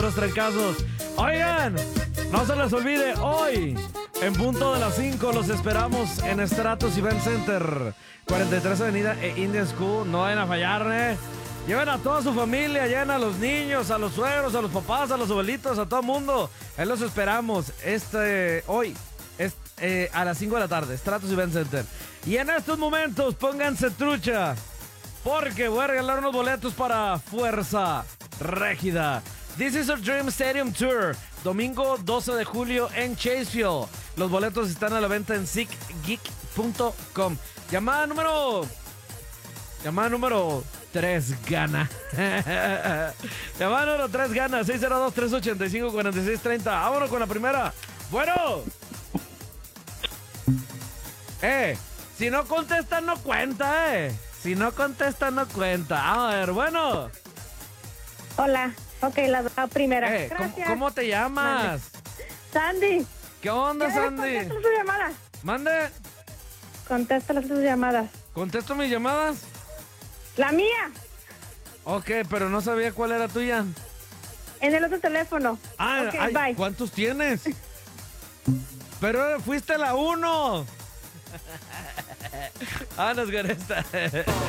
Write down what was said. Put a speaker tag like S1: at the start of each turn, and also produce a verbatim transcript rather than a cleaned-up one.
S1: los trancazos. Oigan, no se les olvide, hoy, en punto de las cinco, los esperamos en Stratus Event Center, cuarenta y tres Avenida e Indian School. No vayan a fallar, ¿eh? Lleven a toda su familia, lleven a los niños, a los suegros, a los papás, a los abuelitos, a todo el mundo. Ahí los esperamos este, hoy, es, eh, a las cinco de la tarde, Stratus Event Center. Y en estos momentos, pónganse trucha, porque voy a regalar unos boletos para Fuerza Régida. This is our Dream Stadium Tour, domingo doce de julio en Chasefield. Los boletos están a la venta en sick geek punto com. Llamada número... Llamada número tres gana. Llamada número tres gana. seis cero dos, tres ocho cinco, cuatro seis tres cero. Vámonos con la primera. Bueno. Eh, si no contesta no cuenta, eh. Si no contesta no cuenta. Vamos a ver, bueno.
S2: Hola. Ok, la, la primera.
S1: Eh, ¿cómo,
S2: Gracias.
S1: ¿Cómo te llamas?
S2: Sandy.
S1: ¿Qué onda,
S2: Ya,
S1: Sandy?
S2: Contesta sus llamadas.
S1: Mande.
S2: Contesta sus llamadas.
S1: ¿Contesto mis llamadas?
S2: La mía.
S1: Ok, pero no sabía cuál era tuya.
S2: En el otro teléfono.
S1: Ah,
S2: Ok,
S1: ay,
S2: bye.
S1: ¿cuántos tienes? Pero fuiste la uno. Vámonos con esta.